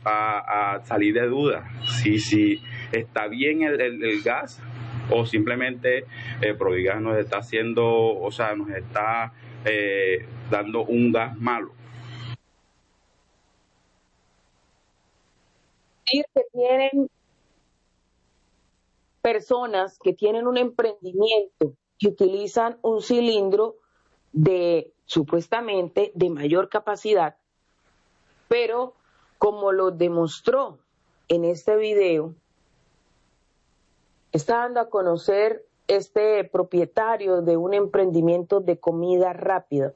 a salir de dudas si está bien el gas o simplemente Provigas nos está haciendo, o sea, nos está dando un gas malo. Que tienen personas que tienen un emprendimiento que utilizan un cilindro supuestamente de mayor capacidad, pero como lo demostró en este video, está dando a conocer este propietario de un emprendimiento de comida rápida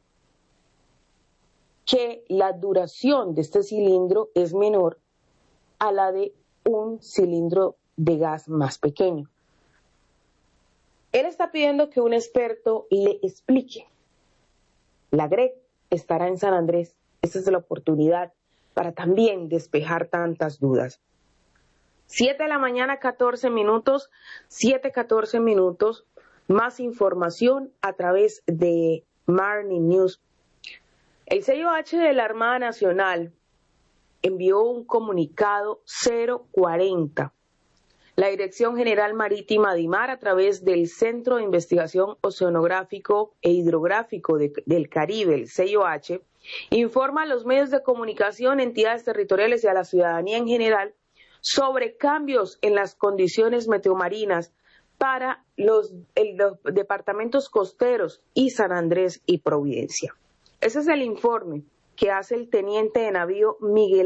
que la duración de este cilindro es menor a la de un cilindro de gas más pequeño. Él está pidiendo que un experto le explique. La GREC estará en San Andrés. Esta es la oportunidad para también despejar tantas dudas. 7 de la mañana, 14 minutos, 7:14 minutos. Más información a través de Marni News. El CIOH de la Armada Nacional envió un comunicado 040. La Dirección General Marítima DIMAR, a través del Centro de Investigación Oceanográfico e Hidrográfico del Caribe, el CIOH, informa a los medios de comunicación, entidades territoriales y a la ciudadanía en general sobre cambios en las condiciones meteomarinas para los departamentos costeros y San Andrés y Providencia. Ese es el informe que hace el teniente de navío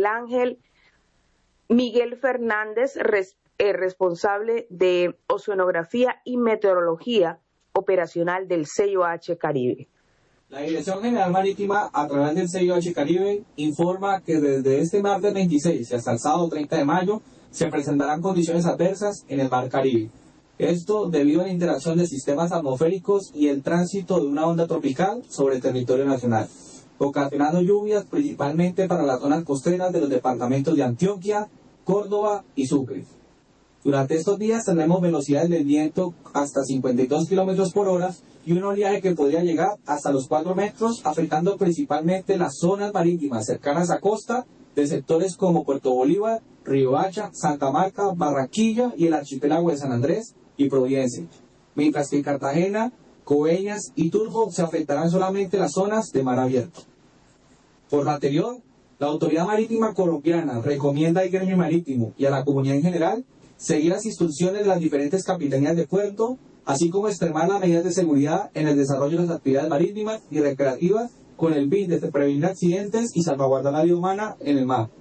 Miguel Fernández, responsable de Oceanografía y Meteorología Operacional del CIOH Caribe. La Dirección General Marítima, a través del CIOH Caribe, informa que desde este martes 26 y hasta el sábado 30 de mayo se presentarán condiciones adversas en el Mar Caribe. Esto debido a la interacción de sistemas atmosféricos y el tránsito de una onda tropical sobre el territorio nacional, ocasionando lluvias principalmente para las zonas costeras de los departamentos de Antioquia, Córdoba y Sucre. Durante estos días tendremos velocidades del viento hasta 52 kilómetros por hora y un oleaje que podría llegar hasta los 4 metros, afectando principalmente las zonas marítimas cercanas a costa de sectores como Puerto Bolívar, Riohacha, Santa Marta, Barranquilla y el archipiélago de San Andrés y Providencia, mientras que Cartagena, Coveñas y Turbo se afectarán solamente las zonas de mar abierto. Por lo anterior, la Autoridad Marítima Colombiana recomienda al gremio marítimo y a la comunidad en general seguir las instrucciones de las diferentes capitanías de puerto, así como extremar las medidas de seguridad en el desarrollo de las actividades marítimas y recreativas con el fin de prevenir accidentes y salvaguardar la vida humana en el mar.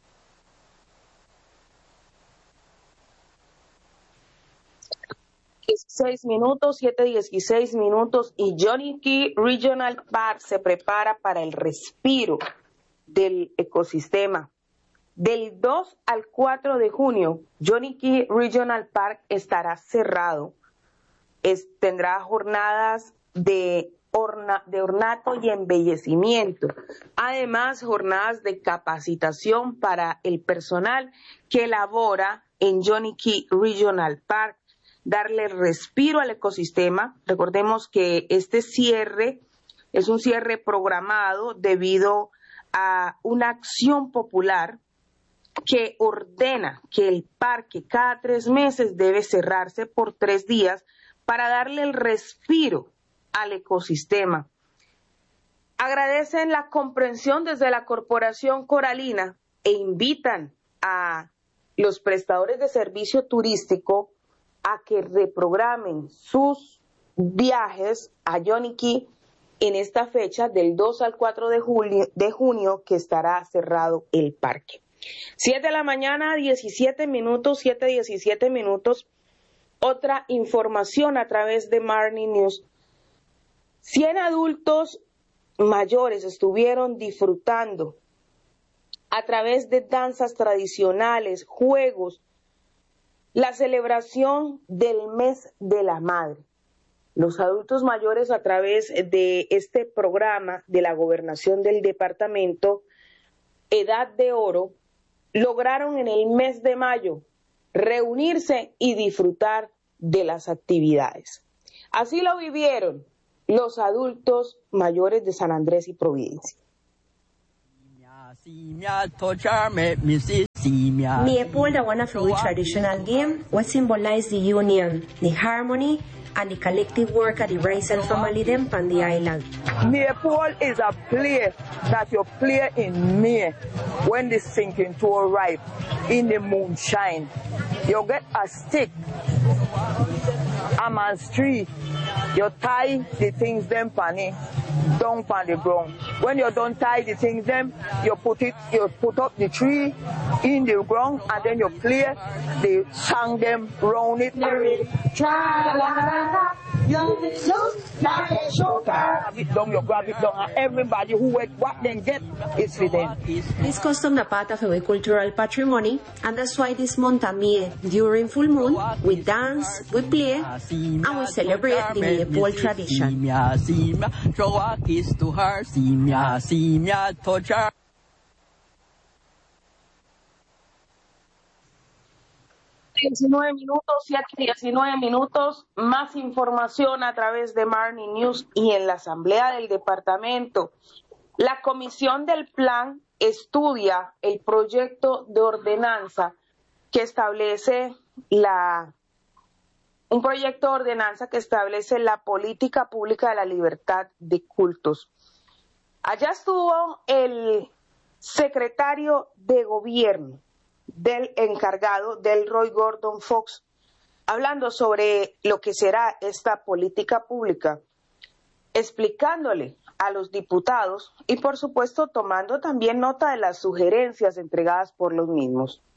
Minutos, 7:16 minutos, y Johnny Key Regional Park se prepara para el respiro del ecosistema. Del 2 al 4 de junio, Johnny Key Regional Park estará cerrado. Tendrá jornadas de ornato y embellecimiento. Además, jornadas de capacitación para el personal que labora en Johnny Key Regional Park. Darle respiro al ecosistema. Recordemos que este cierre es un cierre programado debido a una acción popular que ordena que el parque cada 3 meses debe cerrarse por 3 días para darle el respiro al ecosistema. Agradecen la comprensión desde la Corporación Coralina e invitan a los prestadores de servicio turístico a que reprogramen sus viajes a Johnny Key en esta fecha del 2 al 4 de junio que estará cerrado el parque. 7 de la mañana, 17 minutos, 7:17 minutos. Otra información a través de Marni News. 100 adultos mayores estuvieron disfrutando a través de danzas tradicionales, juegos, la celebración del mes de la madre. Los adultos mayores, a través de este programa de la gobernación del departamento Edad de Oro, lograron en el mes de mayo reunirse y disfrutar de las actividades. Así lo vivieron los adultos mayores de San Andrés y Providencia. Maypole, the one of our traditional game, what symbolize the union, the harmony, and the collective work of the Rice family them on the island. Maypole is a play that you play in May when the sinking tour ripe in the moonshine. You get a stick, a man's tree, you tie the things them panny down on the ground. When you don't tie the things them, you put up the tree in the ground and then you play the song them round it. You grab it down and everybody who what they get is for them. This custom is part of our cultural patrimony, and that's why this month of May, during full moon, we dance, we play, and we celebrate the Maypole tradition. Throw a kiss to her, see me, touch her. 19 minutos, 7:19 minutos, más información a través de Marni News y en la Asamblea del Departamento. La Comisión del Plan estudia el proyecto de ordenanza que establece un proyecto de ordenanza que establece la política pública de la libertad de cultos. Allá estuvo el secretario de gobierno del encargado del Roy Gordon Fox, hablando sobre lo que será esta política pública, explicándole a los diputados y por supuesto tomando también nota de las sugerencias entregadas por los mismos.